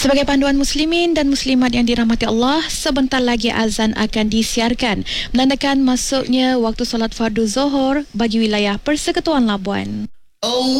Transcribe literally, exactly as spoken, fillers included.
Sebagai panduan muslimin dan muslimat yang dirahmati Allah, sebentar lagi azan akan disiarkan, menandakan masuknya waktu solat fardu Zuhur bagi wilayah Persekutuan Labuan.